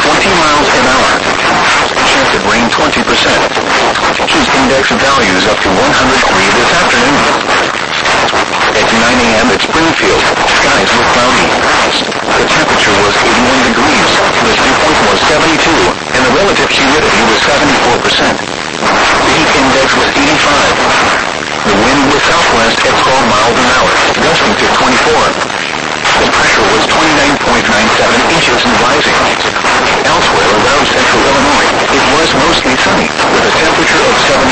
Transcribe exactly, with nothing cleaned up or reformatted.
twenty miles an hour. Chance of rain twenty percent. Heat index values up to one hundred three this afternoon. At nine a m at Springfield, skies were cloudy. The temperature was eighty-one degrees, the dew point was seventy-two, and the relative humidity was seventy-four percent. The heat index was eighty-five. The wind was southwest at twelve miles an hour, gusting to twenty-four. The pressure was twenty-nine point nine seven inches and rising. Elsewhere around central Illinois, it was mostly sunny, with a temperature of seventy.